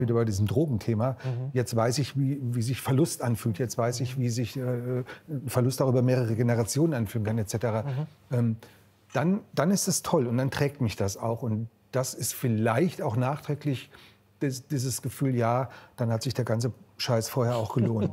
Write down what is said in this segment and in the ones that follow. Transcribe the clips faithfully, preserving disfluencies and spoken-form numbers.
wieder bei diesem Drogenthema. Mhm. Jetzt weiß ich, wie, wie sich Verlust anfühlt. Jetzt weiß ich, wie sich äh, Verlust auch über mehrere Generationen anfühlen kann, et cetera. Mhm. Ähm, dann, dann ist es toll und dann trägt mich das auch. Und das ist vielleicht auch nachträglich das, dieses Gefühl, ja, dann hat sich der ganze Scheiß vorher auch gelohnt.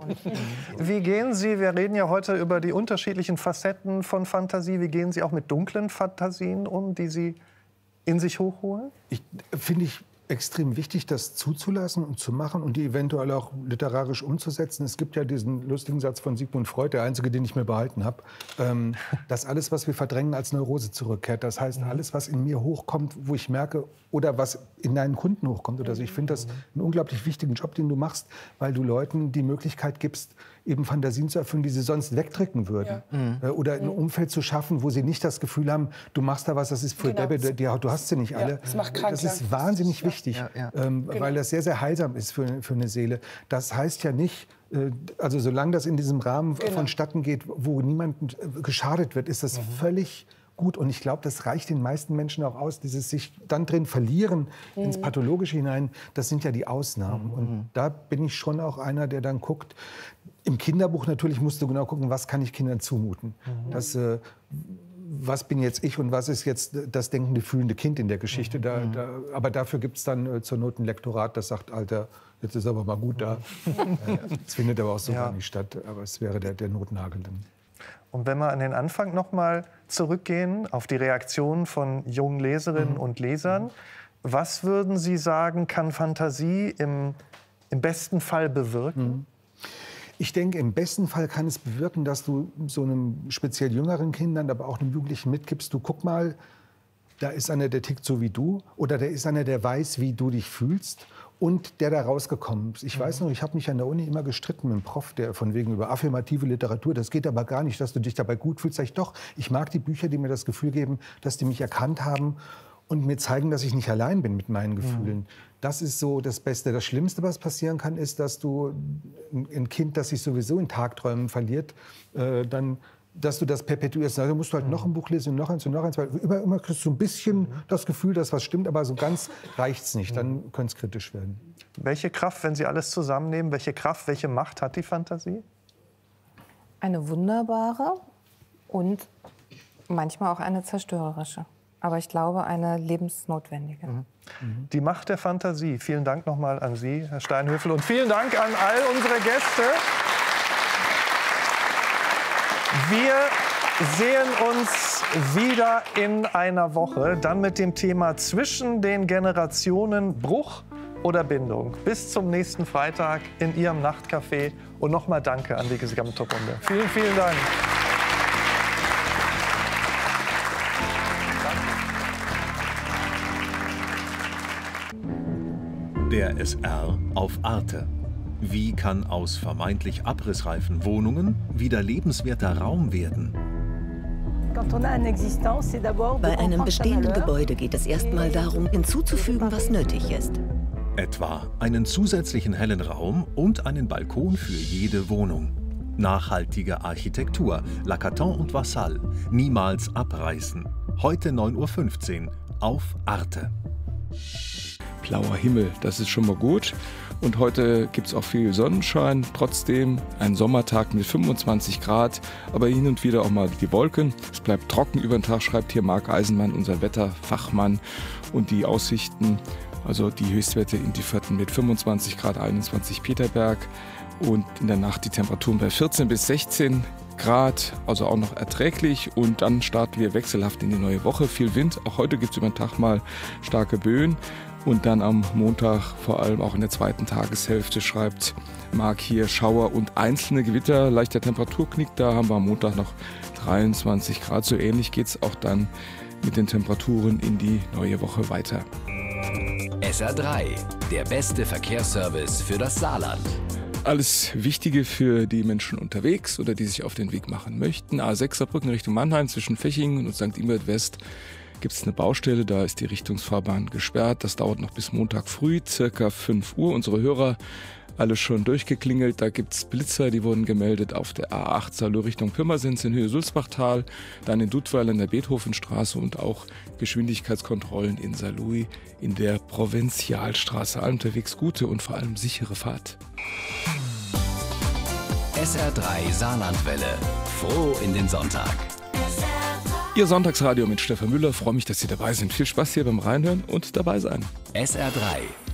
Wie gehen Sie, wir reden ja heute über die unterschiedlichen Facetten von Fantasie, wie gehen Sie auch mit dunklen Fantasien um, die Sie in sich hochholen? Ich finde ich extrem wichtig, das zuzulassen und zu machen und die eventuell auch literarisch umzusetzen. Es gibt ja diesen lustigen Satz von Sigmund Freud, der einzige, den ich mir behalten habe, ähm, dass alles, was wir verdrängen, als Neurose zurückkehrt. Das heißt, alles, was in mir hochkommt, wo ich merke, oder was in deinen Kunden hochkommt oder so. Ich finde das einen unglaublich wichtigen Job, den du machst, weil du Leuten die Möglichkeit gibst, eben Fantasien zu erfüllen, die sie sonst wegdrücken würden. Ja. Oder ein Umfeld zu schaffen, wo sie nicht das Gefühl haben, du machst da was, das ist für genau. Deppe, die, du hast sie nicht alle. Ja, das macht krank, das ist wahnsinnig ja. wichtig, ja, ja. Ähm, genau. weil das sehr, sehr heilsam ist für, für eine Seele. Das heißt ja nicht, äh, also solange das in diesem Rahmen genau. vonstatten geht, wo niemand geschadet wird, ist das mhm. völlig gut. Und ich glaube, das reicht den meisten Menschen auch aus, dieses sich dann drin verlieren mhm. ins Pathologische hinein, das sind ja die Ausnahmen. Mhm. Und da bin ich schon auch einer, der dann guckt, im Kinderbuch natürlich musst du genau gucken, was kann ich Kindern zumuten. Mhm. Das, äh, was bin jetzt ich und was ist jetzt das denkende, fühlende Kind in der Geschichte. Mhm. Da, da, aber dafür gibt es dann äh, zur Not ein Lektorat, das sagt, Alter, jetzt ist aber mal gut da. Es findet aber auch so ja. gar nicht statt, aber es wäre der, der Notnagel dann. Und wenn wir an den Anfang noch mal zurückgehen, auf die Reaktionen von jungen Leserinnen mhm. und Lesern, was würden Sie sagen, kann Fantasie im, im besten Fall bewirken? Mhm. Ich denke, im besten Fall kann es bewirken, dass du so einem speziell jüngeren Kindern, aber auch einem Jugendlichen mitgibst, du guck mal, da ist einer, der tickt so wie du, oder da ist einer, der weiß, wie du dich fühlst und der da rausgekommen ist. Ich weiß noch, ich habe mich an der Uni immer gestritten mit dem Prof, der von wegen über affirmative Literatur, das geht aber gar nicht, dass du dich dabei gut fühlst. Sag ich, doch, ich mag die Bücher, die mir das Gefühl geben, dass die mich erkannt haben und mir zeigen, dass ich nicht allein bin mit meinen Gefühlen. Mhm. Das ist so das Beste. Das Schlimmste, was passieren kann, ist, dass du ein Kind, das sich sowieso in Tagträumen verliert, äh, dann, dass du das perpetuierst. Also musst du halt mhm. noch ein Buch lesen und noch eins und noch eins. Weil immer, immer kriegst du ein bisschen mhm. das Gefühl, dass was stimmt, aber so ganz reicht's nicht. Dann könnte es kritisch werden. Welche Kraft, wenn Sie alles zusammennehmen, welche Kraft, welche Macht hat die Fantasie? Eine wunderbare und manchmal auch eine zerstörerische. Aber ich glaube, eine lebensnotwendige. Mhm. Die Macht der Fantasie. Vielen Dank nochmal an Sie, Herr Steinhöfel. Und vielen Dank an all unsere Gäste. Wir sehen uns wieder in einer Woche. Dann mit dem Thema zwischen den Generationen Bruch oder Bindung. Bis zum nächsten Freitag in Ihrem Nachtcafé. Und nochmal danke an die gesamte Runde. Vielen, vielen Dank. Der S R auf Arte. Wie kann aus vermeintlich abrissreifen Wohnungen wieder lebenswerter Raum werden? Bei einem bestehenden Gebäude geht es erstmal darum, hinzuzufügen, was nötig ist. Etwa einen zusätzlichen hellen Raum und einen Balkon für jede Wohnung. Nachhaltige Architektur, Lacaton und Vassal. Niemals abreißen. Heute neun Uhr fünfzehn auf Arte. Blauer Himmel, das ist schon mal gut. Und heute gibt es auch viel Sonnenschein. Trotzdem ein Sommertag mit fünfundzwanzig Grad, aber hin und wieder auch mal die Wolken. Es bleibt trocken über den Tag, schreibt hier Marc Eisenmann, unser Wetterfachmann. Und die Aussichten, also die Höchstwerte in Differten mit fünfundzwanzig Grad, einundzwanzig Peterberg. Und in der Nacht die Temperaturen bei vierzehn bis sechzehn Grad, also auch noch erträglich. Und dann starten wir wechselhaft in die neue Woche. Viel Wind, auch heute gibt es über den Tag mal starke Böen. Und dann am Montag, vor allem auch in der zweiten Tageshälfte, schreibt Marc hier Schauer und einzelne Gewitter, leichter Temperaturknick. Da haben wir am Montag noch dreiundzwanzig Grad. So ähnlich geht es auch dann mit den Temperaturen in die neue Woche weiter. S R drei, der beste Verkehrsservice für das Saarland. Alles Wichtige für die Menschen unterwegs oder die sich auf den Weg machen möchten. A sechs Saarbrücken Richtung Mannheim zwischen Fechingen und Sankt Ingbert West gibt es eine Baustelle, da ist die Richtungsfahrbahn gesperrt. Das dauert noch bis Montag früh, circa fünf Uhr. Unsere Hörer alle schon durchgeklingelt. Da gibt es Blitzer, die wurden gemeldet auf der A acht Salo Richtung Pirmasens in Höhe Sulzbachtal, dann in Dudweiler in der Beethovenstraße und auch Geschwindigkeitskontrollen in Saarlouis in der Provinzialstraße. Allen unterwegs gute und vor allem sichere Fahrt. S R drei Saarlandwelle. Froh in den Sonntag. Ihr Sonntagsradio mit Stefan Müller. Freue mich, dass Sie dabei sind. Viel Spaß hier beim Reinhören und dabei sein. S R drei.